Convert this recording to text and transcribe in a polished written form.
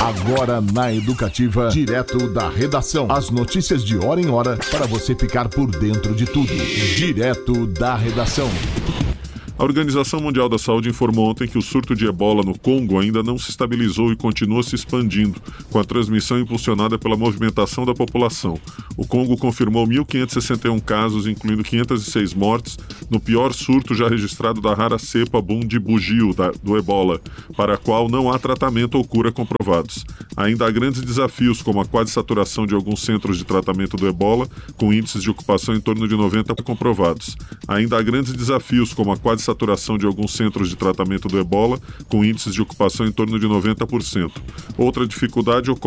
Agora na Educativa, direto da redação. As notícias de hora em hora para você ficar por dentro de tudo. Direto da redação. A Organização Mundial da Saúde informou ontem que o surto de ebola no Congo ainda não se estabilizou e continua se expandindo, com a transmissão impulsionada pela movimentação da população. O Congo confirmou 1.561 casos, incluindo 506 mortes, no pior surto já registrado da rara cepa Bundibugyo do ebola, para a qual não há tratamento ou cura comprovados. Ainda há grandes desafios, como a quase saturação de alguns centros de tratamento do ebola, com índices de ocupação em torno de 90% comprovados. Ainda há grandes desafios, como a quase saturação de alguns centros de tratamento do ebola, com índices de ocupação em torno de 90%. Outra dificuldade ocorre